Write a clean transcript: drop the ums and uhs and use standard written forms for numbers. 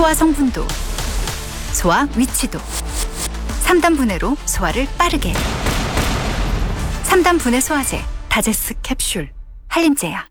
소화 성분도, 소화 위치도 3단 분해로 소화를 빠르게. 3단 분해 소화제 다제스 캡슐 한림제약.